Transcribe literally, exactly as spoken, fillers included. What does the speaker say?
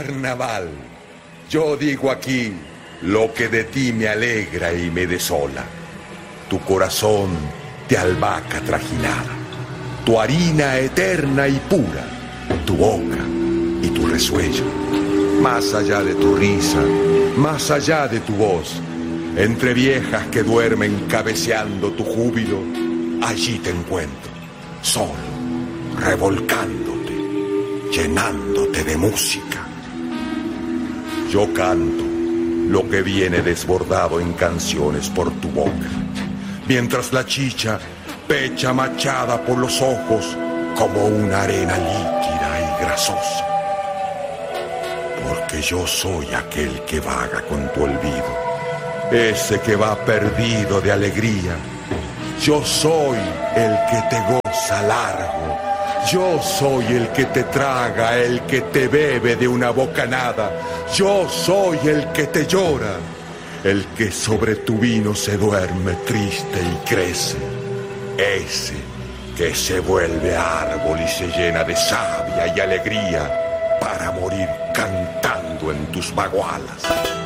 carnaval. Yo digo aquí lo que de ti me alegra y me desola. Tu corazón de albahaca trajinada, tu harina eterna y pura, tu boca y tu resuello. Más allá de tu risa, más allá de tu voz, entre viejas que duermen cabeceando tu júbilo, allí te encuentro, solo, revolcándote, llenándote de música. Yo canto lo que viene desbordado en canciones por tu boca, mientras la chicha pecha machada por los ojos como una arena líquida y grasosa. Porque yo soy aquel que vaga con tu olvido, ese que va perdido de alegría. Yo soy el que te goza largo, yo soy el que te traga, el que te bebe de una bocanada. Yo soy el que te llora, el que sobre tu vino se duerme triste y crece, ese que se vuelve árbol y se llena de savia y alegría para morir cantando en tus bagualas.